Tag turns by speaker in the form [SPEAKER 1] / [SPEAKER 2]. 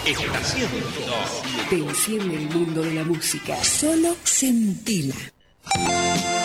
[SPEAKER 1] Estación 2.
[SPEAKER 2] Te enciende el mundo de la música. Solo sentila.